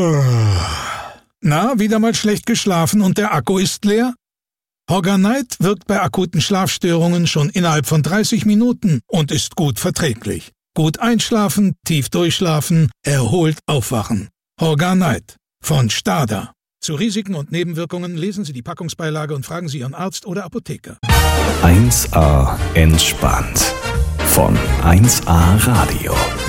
Na, wieder mal schlecht geschlafen und der Akku ist leer? Hogger-Night wirkt bei akuten Schlafstörungen schon innerhalb von 30 Minuten und ist gut verträglich. Gut einschlafen, tief durchschlafen, erholt aufwachen. Hogger-Night von Stada. Zu Risiken und Nebenwirkungen lesen Sie die Packungsbeilage und fragen Sie Ihren Arzt oder Apotheker. 1A entspannt von 1A Radio.